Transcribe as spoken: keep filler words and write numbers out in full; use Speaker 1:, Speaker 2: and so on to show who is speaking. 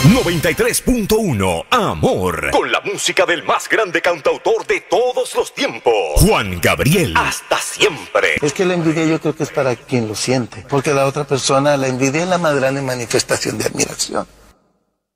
Speaker 1: noventa y tres punto uno Amor, con la música del más grande cantautor de todos los tiempos, Juan Gabriel. Hasta siempre.
Speaker 2: Es que la envidia yo creo que es para quien lo siente, porque la otra persona, la envidia es la más grande manifestación de admiración.